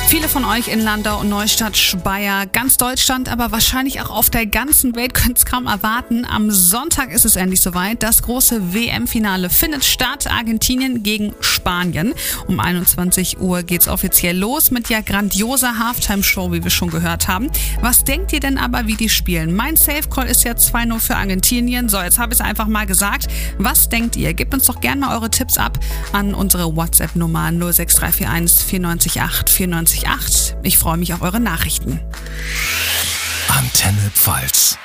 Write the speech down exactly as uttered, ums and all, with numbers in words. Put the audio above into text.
Viele von euch in Landau und Neustadt, Speyer, ganz Deutschland, aber wahrscheinlich auch auf der ganzen Welt können es kaum erwarten. Am Sonntag ist es endlich soweit. Das große W M-Finale findet statt. Argentinien gegen Spanien. Um einundzwanzig Uhr geht's offiziell los mit ja grandioser Halftime-Show, wie wir schon gehört haben. Was denkt ihr denn aber, wie die spielen? Mein Safe-Call ist ja zwei null für Argentinien. So, jetzt habe ich es einfach mal gesagt. Was denkt ihr? Gebt uns doch gerne mal eure Tipps ab an unsere WhatsApp-Nummer null sechs drei vier eins vier neun acht vier neun acht. Ich freue mich auf eure Nachrichten. Antenne Pfalz.